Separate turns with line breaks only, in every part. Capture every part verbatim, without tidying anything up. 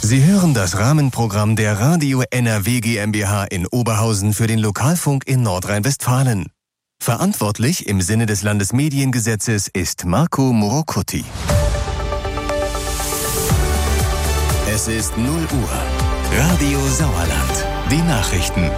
Sie hören das Rahmenprogramm der Radio N R W GmbH in Oberhausen für den Lokalfunk in Nordrhein-Westfalen. Verantwortlich im Sinne des Landesmediengesetzes ist Marco Morocutti. Es ist null Uhr. Radio Sauerland. Die Nachrichten.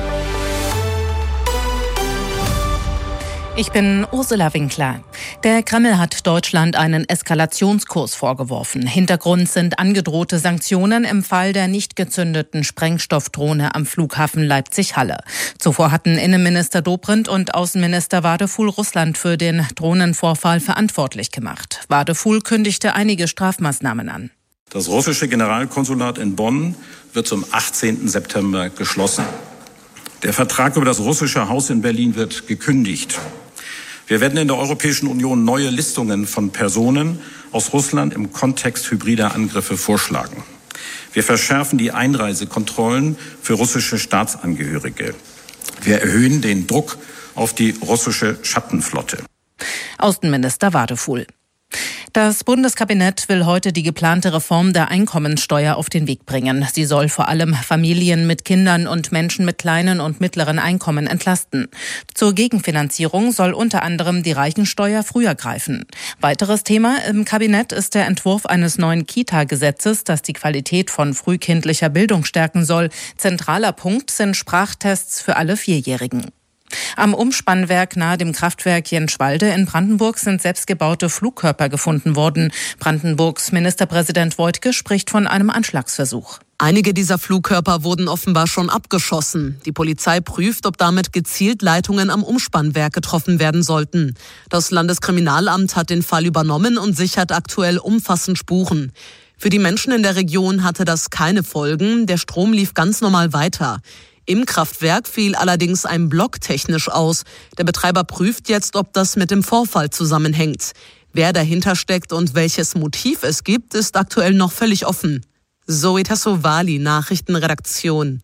Ich bin Ursula Winkler. Der Kreml hat Deutschland einen Eskalationskurs vorgeworfen. Hintergrund sind angedrohte Sanktionen im Fall der nicht gezündeten Sprengstoffdrohne am Flughafen Leipzig-Halle. Zuvor hatten Innenminister Dobrindt und Außenminister Wadefuhl Russland für den Drohnenvorfall verantwortlich gemacht. Wadefuhl kündigte einige Strafmaßnahmen an.
Das russische Generalkonsulat in Bonn wird zum achtzehnten September geschlossen. Der Vertrag über das russische Haus in Berlin wird gekündigt. Wir werden in der Europäischen Union neue Listungen von Personen aus Russland im Kontext hybrider Angriffe vorschlagen. Wir verschärfen die Einreisekontrollen für russische Staatsangehörige. Wir erhöhen den Druck auf die russische Schattenflotte.
Außenminister Wadefuhl. Das Bundeskabinett will heute die geplante Reform der Einkommensteuer auf den Weg bringen. Sie soll vor allem Familien mit Kindern und Menschen mit kleinen und mittleren Einkommen entlasten. Zur Gegenfinanzierung soll unter anderem die Reichensteuer früher greifen. Weiteres Thema im Kabinett ist der Entwurf eines neuen Kita-Gesetzes, das die Qualität von frühkindlicher Bildung stärken soll. Zentraler Punkt sind Sprachtests für alle Vierjährigen. Am Umspannwerk nahe dem Kraftwerk Jenschwalde in Brandenburg sind selbstgebaute Flugkörper gefunden worden. Brandenburgs Ministerpräsident Woidke spricht von einem Anschlagsversuch.
Einige dieser Flugkörper wurden offenbar schon abgeschossen. Die Polizei prüft, ob damit gezielt Leitungen am Umspannwerk getroffen werden sollten. Das Landeskriminalamt hat den Fall übernommen und sichert aktuell umfassend Spuren. Für die Menschen in der Region hatte das keine Folgen. Der Strom lief ganz normal weiter. Im Kraftwerk fiel allerdings ein Block technisch aus. Der Betreiber prüft jetzt, ob das mit dem Vorfall zusammenhängt. Wer dahinter steckt und welches Motiv es gibt, ist aktuell noch völlig offen. Zoe Tassovali, Nachrichtenredaktion.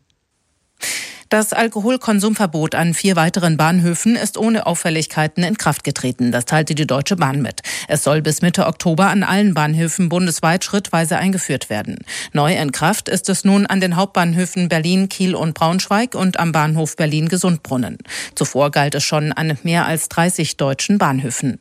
Das Alkoholkonsumverbot an vier weiteren Bahnhöfen ist ohne Auffälligkeiten in Kraft getreten. Das teilte die Deutsche Bahn mit. Es soll bis Mitte Oktober an allen Bahnhöfen bundesweit schrittweise eingeführt werden. Neu in Kraft ist es nun an den Hauptbahnhöfen Berlin, Kiel und Braunschweig und am Bahnhof Berlin-Gesundbrunnen. Zuvor galt es schon an mehr als dreißig deutschen Bahnhöfen.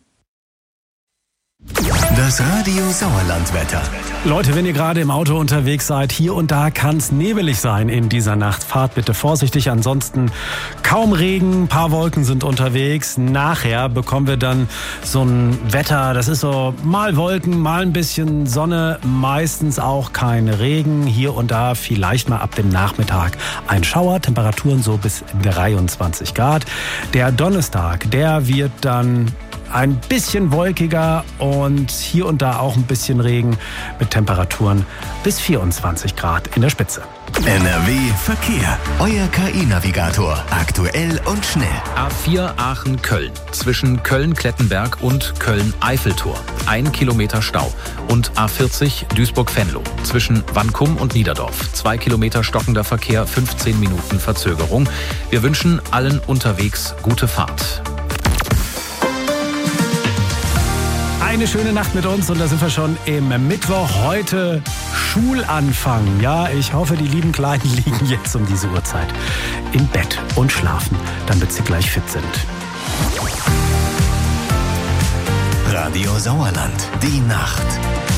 Das Radio Sauerlandwetter.
Leute, wenn ihr gerade im Auto unterwegs seid, hier und da kann es nebelig sein in dieser Nacht. Fahrt bitte vorsichtig, ansonsten kaum Regen, ein paar Wolken sind unterwegs. Nachher bekommen wir dann so ein Wetter, das ist so mal Wolken, mal ein bisschen Sonne, meistens auch kein Regen. Hier und da vielleicht mal ab dem Nachmittag ein Schauer, Temperaturen so bis dreiundzwanzig Grad. Der Donnerstag, der wird dann ein bisschen wolkiger und hier und da auch ein bisschen Regen mit Temperaturen bis vierundzwanzig Grad in der Spitze.
N R W Verkehr. Euer K I-Navigator. Aktuell und schnell.
A vier Aachen-Köln. Zwischen Köln-Klettenberg und Köln-Eiffeltor. Ein Kilometer Stau. Und A vierzig Duisburg-Venlo. Zwischen Wankum und Niederdorf. Zwei Kilometer stockender Verkehr, fünfzehn Minuten Verzögerung. Wir wünschen allen unterwegs gute Fahrt.
Eine schöne Nacht mit uns und da sind wir schon im Mittwoch. Heute Schulanfang. Ja, ich hoffe, die lieben Kleinen liegen jetzt um diese Uhrzeit im Bett und schlafen, damit sie gleich fit sind.
Radio Sauerland. Die Nacht.